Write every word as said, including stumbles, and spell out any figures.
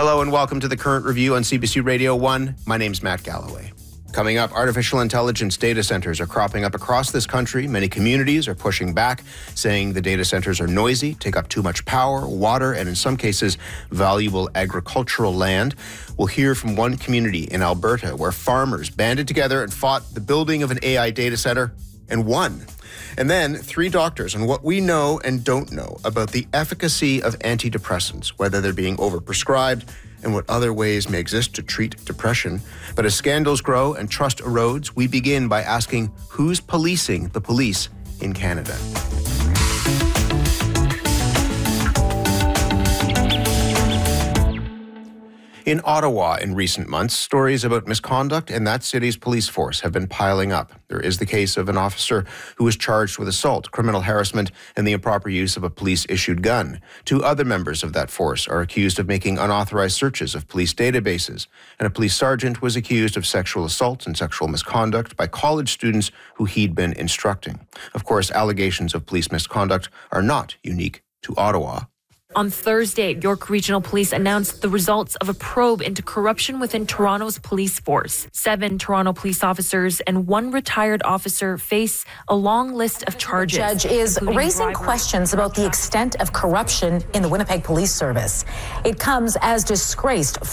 Hello and welcome to the Current Review on C B C Radio one. My name's Matt Galloway. Coming up, artificial intelligence data centers are cropping up across this country. Many communities are pushing back, saying the data centers are noisy, take up too much power, water, and in some cases, valuable agricultural land. We'll hear from one community in Alberta where farmers banded together and fought the building of an A I data center and won. And then three doctors on what we know and don't know about the efficacy of antidepressants, whether they're being overprescribed and what other ways may exist to treat depression. But as scandals grow and trust erodes, we begin by asking who's policing the police in Canada. In Ottawa in recent months, stories about misconduct in that city's police force have been piling up. There is the case of an officer who was charged with assault, criminal harassment, and the improper use of a police-issued gun. Two other members of that force are accused of making unauthorized searches of police databases, and a police sergeant was accused of sexual assault and sexual misconduct by college students who he'd been instructing. Of course, allegations of police misconduct are not unique to Ottawa. On Thursday, York Regional Police announced the results of a probe into corruption within Toronto's police force. Seven Toronto police officers and one retired officer face a long list of charges. The judge is raising questions about the extent of corruption in the Winnipeg Police Service. It comes as disgraced